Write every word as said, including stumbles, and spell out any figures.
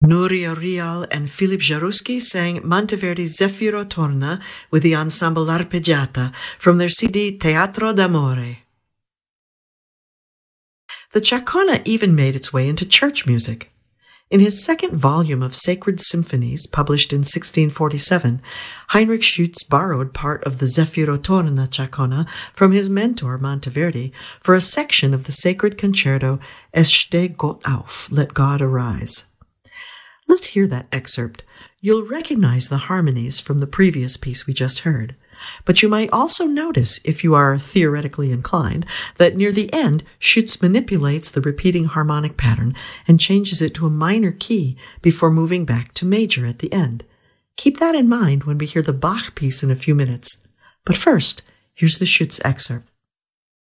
Nuria Rial and Philip Jaruski sang Monteverdi Zeffiro Torna with the ensemble L'Arpeggiata from their C D Teatro d'Amore. The Chacona even made its way into church music. In his second volume of Sacred Symphonies, published in sixteen forty-seven, Heinrich Schütz borrowed part of the Zeffiro Torna Chacona from his mentor Monteverdi for a section of the sacred concerto Es steh Gott auf, Let God Arise. Let's hear that excerpt. You'll recognize the harmonies from the previous piece we just heard, but you might also notice, if you are theoretically inclined, that near the end, Schütz manipulates the repeating harmonic pattern and changes it to a minor key before moving back to major at the end. Keep that in mind when we hear the Bach piece in a few minutes. But first, here's the Schütz excerpt.